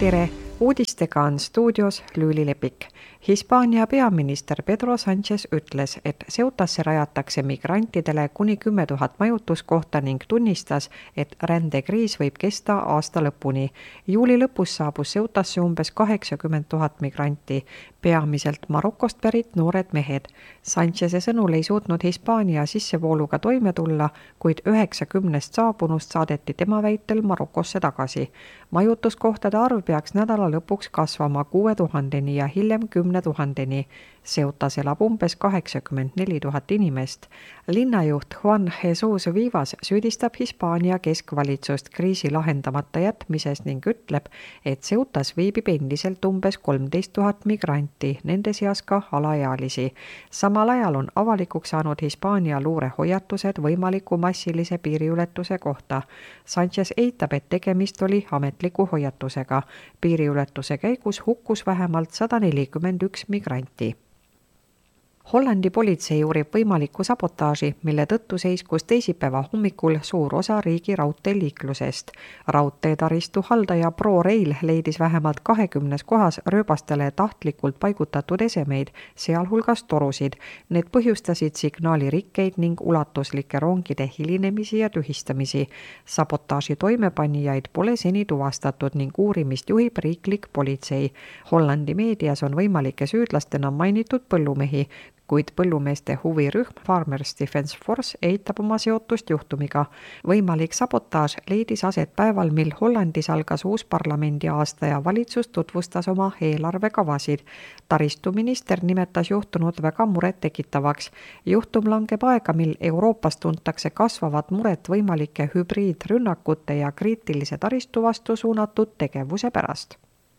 tere! Uudistega on stuudios Lüüli Lepik. Hispaania peaminister Pedro Sánchez ütles, et Ceutasse rajatakse migrantidele kuni 10 000 majutuskohta ning tunnistas, et rändekriis võib kesta aasta lõpuni. Juuli lõpus saabus Ceutasse umbes 80 000 migranti, peamiselt Marokost pärit noored mehed. Sáncheze sõnul ei suutnud Hispaania sissevooluga toime tulla, kuid 90 saabunust saadeti tema väitel Marokosse tagasi. Majutuskohtade arv peaks nädala lõpuks kasvama 6000-ni ja hiljem 10 000-ni. Ceutas elab umbes 84 000 inimest. Linnajuht Juan Jesus Vivas süüdistab Hispaania keskvalitsust kriisi lahendamata jätmises ning ütleb, et Ceutas viibib endiselt umbes 13 000 migranti, nende seas ka alaealisi. Samal ajal on avalikuks saanud Hispaania luurehoiatused võimaliku massilise piiriületuse kohta. Sánchez eitab, et tegemist oli ametliku hoiatusega. Piiriületuse käigus hukkus vähemalt 141 migranti. Hollandi politsei uurib võimalikku sabotaaži, mille tõttu seiskus teisipäeva hommikul suur osa riigi raudteeliiklusest. Raudteetaristu haldaja ProRail leidis vähemalt 20 kohas rööbastele tahtlikult paigutatud esemeid, sealhulgas torusid. Need põhjustasid signaalirikkeid ning ulatuslikke rongide hilinemisi ja tühistamisi. Sabotaaži toimepanijaid pole seni tuvastatud ning uurimist juhib riiklik politsei. Hollandi meedias on võimalike süüdlastena mainitud põllumehi, kuid põllumeeste huvirühm Farmers Defence Force eitab oma seotust juhtumiga. Võimalik sabotaaž leidis aset päeval, mil Hollandis algas uus parlamendi aasta ja valitsus tutvustas oma eelarvekavasid. Taristuminister nimetas juhtunud väga muret tekitavaks. Juhtum langeb aega, mil Euroopas tuntakse kasvavat muret võimalike hübriidrünnakute ja kriitilise taristu vastu suunatud tegevuse pärast.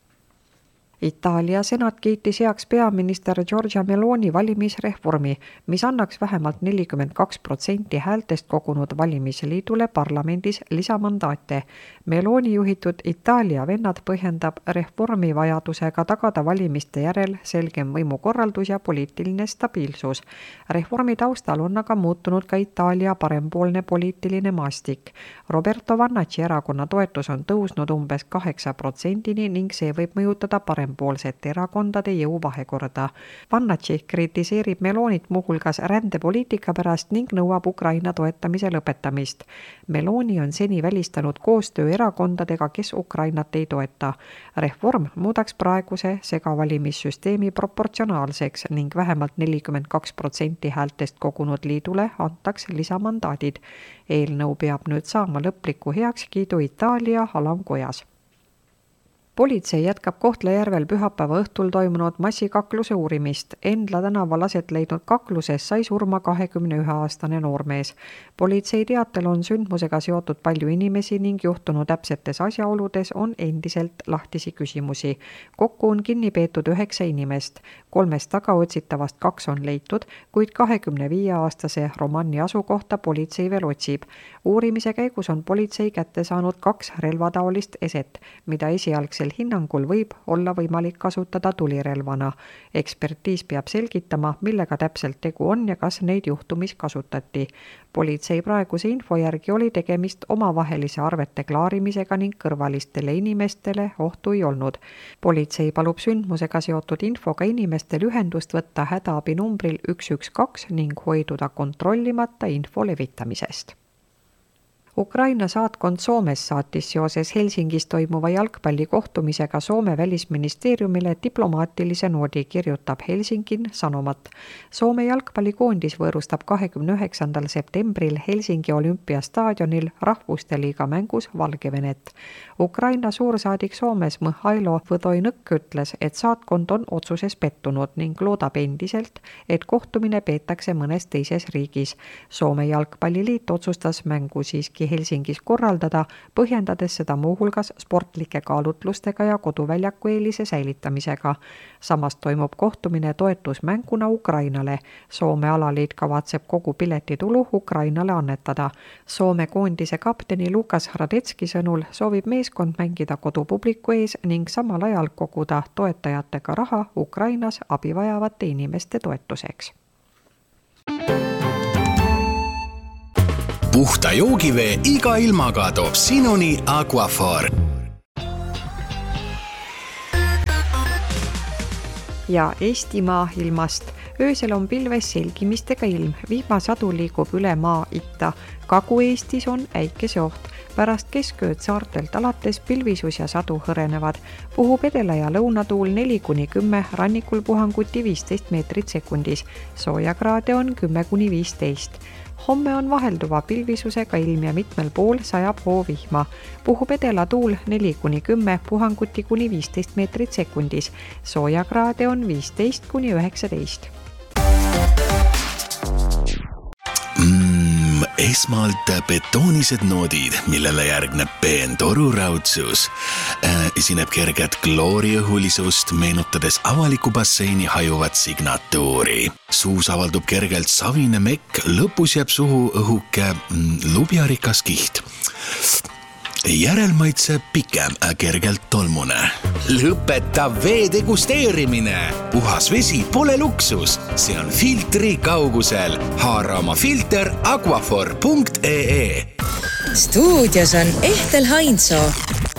Itaalia senat kiitis heaks peaminister Giorgia Meloni valimisreformi, mis annaks vähemalt 42% häältest kogunud valimisliidule parlamendis lisamandaate. Meloni juhitud Itaalia vennad põhjendab reformi vajadusega tagada valimiste järel selgem võimukorraldus ja poliitiline stabiilsus. Reformi taustal on aga muutunud ka Itaalia parempoolne poliitiline maastik. Roberto Vannacci erakonna toetus on tõusnud umbes 8%-ni ning see võib mõjutada parempoolsete erakondade jõuvahekorda. Vannacci kritiseerib Melonit muuhulgas rändepoliitika pärast ning nõuab Ukraina toetamise lõpetamist. Meloni on seni välistanud koostöö erakondadega, kes Ukrainat ei toeta. Reform muudaks praeguse segavalimissüsteemi proportsionaalseks ning vähemalt 42% häältest kogunud liidule antaks lisamandaadid. Eelnõu peab nüüd saama lõpliku heakskiidu Itaalia alamkojas. Politsei jätkab Kohtla-Järvel pühapäeva õhtul toimunud massikakluse uurimist. Endla tänaval aset leidnud kakluses sai surma 21-aastane noormees. Politsei teatel on sündmusega seotud palju inimesi ning juhtunu täpsetes asjaoludes on endiselt lahtisi küsimusi. Kokku on kinni peetud 9 inimest. 3 tagaotsitavast 2 on leitud, kuid 25-aastase Romanni asukohta politsei veel otsib. Uurimise käigus on politsei kätte saanud 2 relvataolist eset, mida esialgsel hinnangul võib olla võimalik kasutada tulirelvana. Ekspertiis peab selgitama, millega täpselt tegu on ja kas neid juhtumis kasutati. Politsei praeguse info järgi oli tegemist omavahelise arvete klaarimisega ning kõrvalistele inimestele ohtu ei olnud. Politsei palub sündmusega seotud infoga inimestel ühendust võtta hädaabi numbril 112 ning hoiduda kontrollimata info levitamisest. Ukraina saatkond Soomes saatis seoses Helsingis toimuva jalgpallikohtumisega Soome välisministeeriumile diplomaatilise noodi, kirjutab Helsingin Sanomat. Soome jalgpallikoondis võõrustab 29. septembril Helsingi olümpiastaadionil rahvuste liiga mängus Valgevenet. Ukraina suursaadik Soomes Mihhailo Võdoinõkk ütles, et saatkond on otsuses pettunud ning loodab endiselt, et kohtumine peetakse mõnes teises riigis. Soome jalgpalliliit otsustas mängu siiski Helsingis korraldada, põhjendades seda muuhulgas sportlike kaalutlustega ja koduväljaku eelise säilitamisega. Samas toimub kohtumine toetusmänguna Ukrainale. Soome alaliit kavatseb kogu piletitulu Ukrainale annetada. Soome koondise kapteni Lukas Hradecki sõnul soovib meeskond mängida kodupubliku ees ning samal ajal koguda toetajatega raha Ukrainas abivajavate inimeste toetuseks. Puhta joogivee iga ilmaga toob sinuni Aquaphor. ja Eestimaa ilmast. Öösel on pilves selgimistega ilm, vihmasadu liigub üle maa itta. Kagu-Eestis on äikeseoht. Pärast keskööd saartelt alates pilvisus ja sadu hõrenevad. Puhub edela- ja lõunatuul 4-10, rannikul puhanguti 15 meetrit sekundis. Soojakraade on 10-15. Homme on vahelduva pilvisusega ilm ja mitmel pool sajab hoovihma. Puhub edela tuul 4-10, puhanguti kuni 15 meetrit sekundis. Soojakraade on 15-19. Esmalt betoonised noodid, millele järgneb peentoruraudsus. Esineb kerget klooriõhulisust, meenutades avaliku basseini hajuvat signatuuri. Suus avaldub kergelt savine mekk, lõpus jääb suhu õhuke lubjarikas kiht. Järelmaitse pikem, kergelt tolmune. Lõpeta vee degusteerimine. Puhas vesi pole luksus, see on filtri kaugusel. Haara oma filter aquafor.ee. Stuudios on Ehtel Hainsoo.